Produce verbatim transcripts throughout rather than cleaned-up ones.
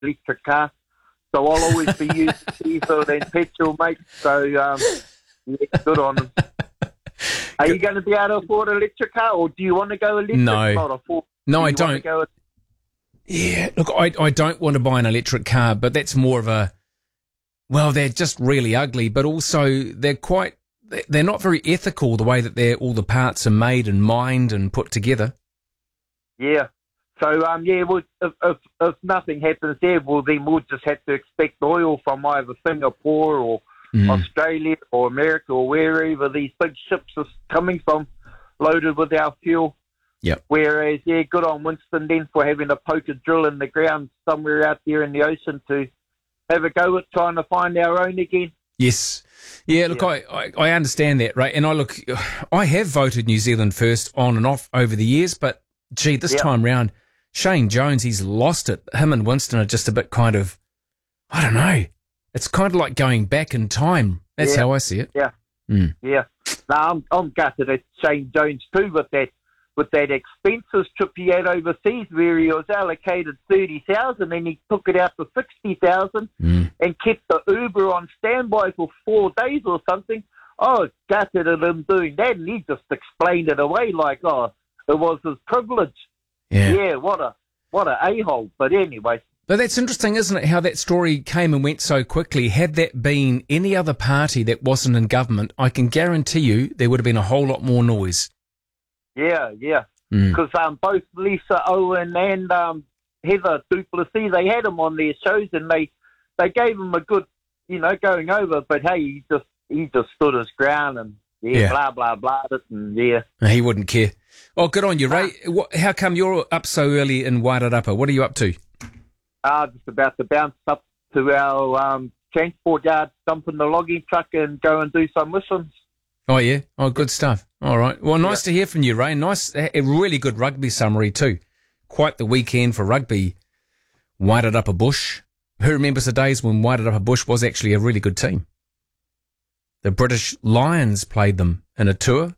electric car. So I'll always be using diesel than petrol, mate. So, um, yeah, good on them. Are you going to be able to afford an electric car, or do you want to go electric? No. Not afford, no, do I don't. Go... Yeah, look, I, I don't want to buy an electric car, but that's more of a, well, they're just really ugly, but also they're quite, they're not very ethical the way that they're, all the parts are made and mined and put together. Yeah. So, um, yeah, well, if, if, if nothing happens there, well, then we'll just have to expect oil from either Singapore or mm. Australia or America or wherever these big ships are coming from, loaded with our fuel. Yep. Whereas, yeah, good on Winston then for having a poker drill in the ground somewhere out there in the ocean to have a go at trying to find our own again. Yes. Yeah, look, yeah. I, I, I understand that, right? And I look, I have voted New Zealand first on and off over the years, but, gee, this yep. time round, Shane Jones, he's lost it. Him and Winston are just a bit kind of, I don't know. It's kind of like going back in time. That's yeah. how I see it. Yeah. Mm. Yeah. No, I'm, I'm gutted at Shane Jones too with that with that expenses trip he had overseas where he was allocated thirty thousand and he took it out for sixty thousand mm. and kept the Uber on standby for four days or something. Oh, gutted at him doing that, and he just explained it away like, oh, it was his privilege. Yeah, yeah what a what a a-hole. But anyway. But that's interesting, isn't it, how that story came and went so quickly. Had that been any other party that wasn't in government, I can guarantee you there would have been a whole lot more noise. Yeah, yeah. Because mm. um, both Lisa Owen and um, Heather Duplessis, they had him on their shows and they, they gave him a good, you know, going over. But, hey, he just he just stood his ground and, yeah, yeah. blah, blah, blah, and, yeah. He wouldn't care. Oh, good on you, Ray. What, how come you're up so early in Wairarapa? What are you up to? Uh, just about to bounce up to our um, transport yard, dump in the logging truck and go and do some missions. Oh, yeah? Oh, good stuff. All right. Well, nice yeah. to hear from you, Ray. Nice, a really good rugby summary too. Quite the weekend for rugby. Wairarapa Bush. Who remembers the days when Wairarapa Bush was actually a really good team? The British Lions played them in a tour.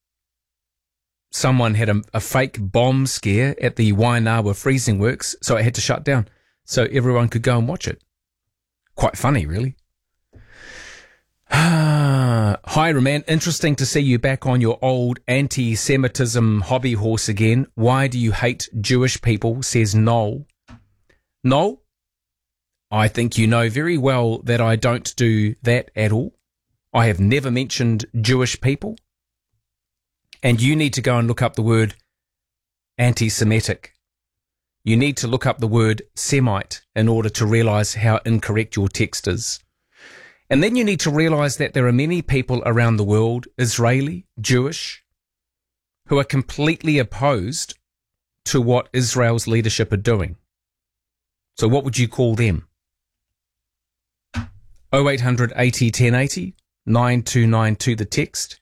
Someone had a, a fake bomb scare at the Wainawa Freezing Works, so it had to shut down so everyone could go and watch it. Quite funny, really. Hi, Roman. Interesting to see you back on your old anti-Semitism hobby horse again. Why do you hate Jewish people, says Noel. Noel, I think you know very well that I don't do that at all. I have never mentioned Jewish people. And you need to go and look up the word anti-Semitic. You need to look up the word Semite in order to realise how incorrect your text is. And then you need to realise that there are many people around the world, Israeli, Jewish, who are completely opposed to what Israel's leadership are doing. So what would you call them? oh eight hundred eighty ten eighty, nine two nine two the text.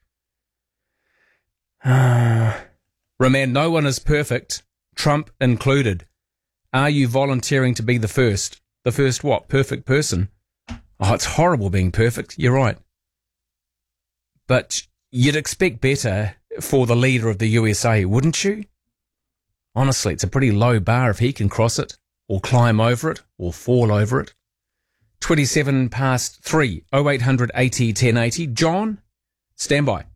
Uh, Roman, no one is perfect, Trump included. Are you volunteering to be the first? The first what? Perfect person? Oh, it's horrible being perfect. You're right. But you'd expect better for the leader of the U S A, wouldn't you? Honestly, it's a pretty low bar if he can cross it, or climb over it, or fall over it. twenty-seven past three, oh eight hundred eighty ten eighty. John, stand by.